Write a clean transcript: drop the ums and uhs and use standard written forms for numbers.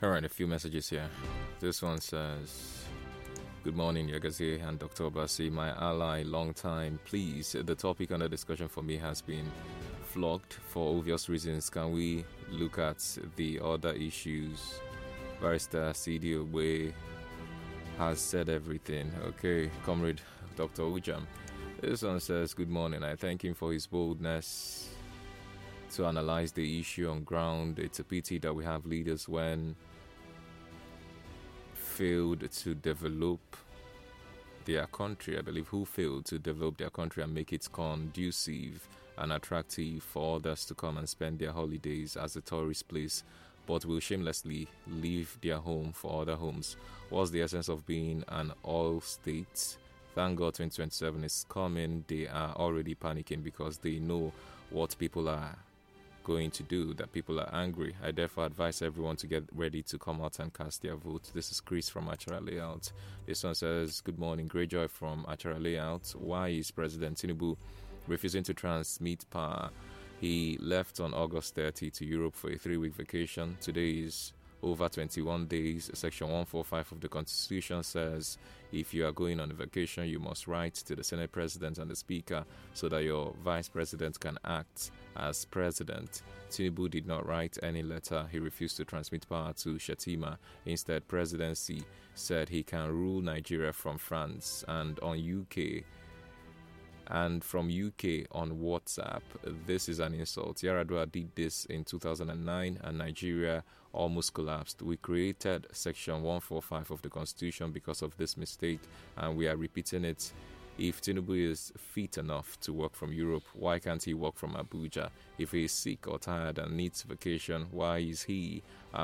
All right, a few messages here. This one says, "Good morning, Yagazi and Dr. Obasi, my ally, long time. Please, the topic under discussion for me has been flogged for obvious reasons. Can we look at the other issues? Barrister C.D. Ogbe has said everything." Okay, Comrade Dr. Ujam. This one says, "Good morning. I thank him for his boldness to analyze the issue on ground. It's a pity that we have leaders when failed to develop their country, I believe, who failed to develop their country and make it conducive and attractive for others to come and spend their holidays as a tourist place, but will shamelessly leave their home for other homes. What's the essence of being an oil state? Thank God 2027 is coming. They are already panicking because they know what people are going to do, that people are angry. I therefore advise everyone to get ready to come out and cast their vote." This is Chris from Achara Layout. This one says, "Good morning, Great Joy from Achara Layout. Why is President Tinubu refusing to transmit power? He left on August 30 to Europe for a 3-week vacation. Today is over 21 days. Section 145 of the Constitution says if you are going on a vacation, you must write to the Senate President and the Speaker so that your Vice President can act as President. Tinubu did not write any letter. He refused to transmit power to Shettima. Instead, Presidency said he can rule Nigeria from France and from UK on WhatsApp. This is an insult. Yaradua did this in 2009 and Nigeria almost collapsed. We created Section 145 of the Constitution because of this mistake and we are repeating it. If Tinubu is fit enough to work from Europe, why can't he work from Abuja? If he is sick or tired and needs vacation, why is he